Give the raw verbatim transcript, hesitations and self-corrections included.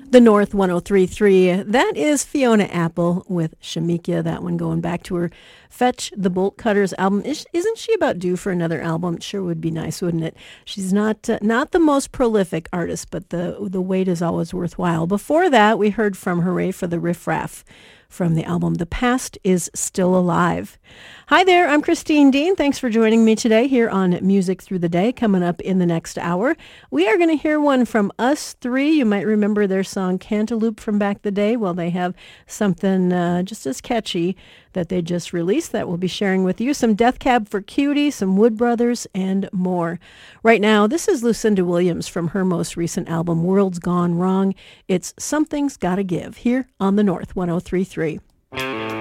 The North one oh three point three. That is Fiona Apple with Shamikia. That one going back to her Fetch the Bolt Cutters album. Is, isn't she about due for another album? It sure would be nice, wouldn't it? She's not uh, not the most prolific artist, but the the wait is always worthwhile. Before that, we heard from Hooray for the Riff Raff from the album The Past is Still Alive. Hi there, I'm Christine Dean. Thanks for joining me today here on Music Through the Day. Coming up in the next hour, we are going to hear one from Us Three. You might remember their song Cantaloupe from back the day. Well, they have something uh, just as catchy that they just released that we'll be sharing with you. Some Death Cab for Cutie, some Wood Brothers, and more. Right now, this is Lucinda Williams from her most recent album, World's Gone Wrong. It's Something's Gotta Give, here on the North one oh three point three.